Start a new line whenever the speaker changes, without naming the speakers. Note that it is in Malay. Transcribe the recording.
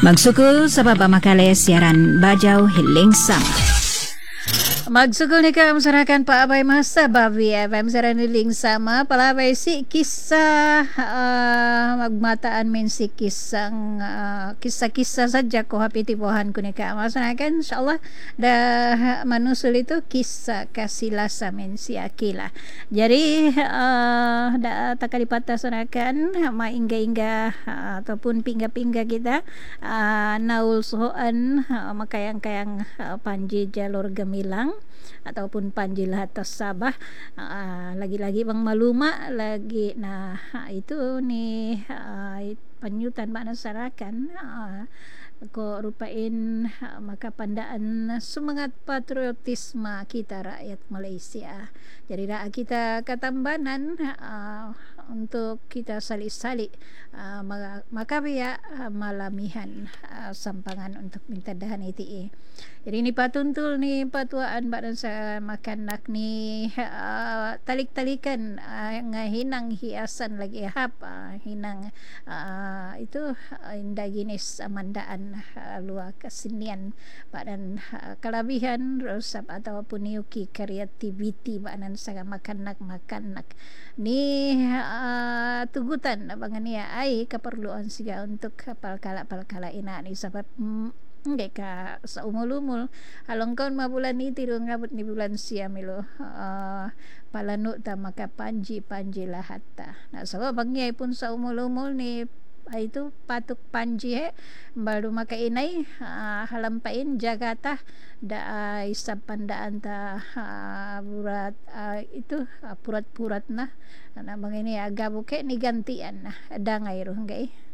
Magsugol sa papamakali siaran Bajau Hiling Sama. Magsugol ni ka masarakan pa abay masa babi abay masaran niling sama palabay si kisah magmataan men si kisang kisah-kisah saja ko hapitipohan ko ni ka masarakan insyaallah dah manusul itu kisah kasilasa men si Akila. Jadi dah takalipata sarakan maingga-ingga ataupun pingga-pingga kita naul soan makayang-kayang panji jalur gemilang ataupun panjil atas Sabah lagi-lagi bang maluma lagi itu ni penyutan makna sarakan ko rupain maka pandaan semangat patriotisme kita rakyat Malaysia. Jadi rakyat kita katambanan untuk kita salik-salik maka biya malamihan sampangan untuk minta dahan iti. Jadi ni patuntul ni patuaan badan sa makan nak ni talik-talikan ngahinang hiasan lagi hinang itu indah jenis amandaan luar kesenian badan kelabihan rosap ataupun yuki kreativiti badan sa makan nak ni tugutan abangan niya ay keperluan siga untuk palkala ina ni sebab enggak ka sa umul-umul halongkon mabulan ni tiru ngabut ni bulan siam ilo palanu ta maka panji lahata na sebab bangyay pun sa umul-umul ni itu patuk panji baru maka inay halampain jagatah da isap pandaan ta burat itu purat-purat na bang ini agabuke ni gantian dangay ro enggak